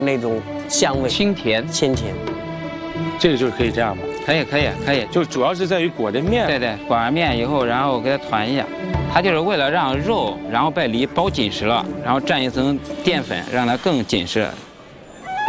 那种香味， 清甜， 鲜甜。 这个就是可以这样吗？ 可以， 就主要是在于裹着面。 对，裹完面以后，然后给它团一下，它就是为了让肉然后被梨包紧实了，然后蘸一层淀粉，让它更紧实。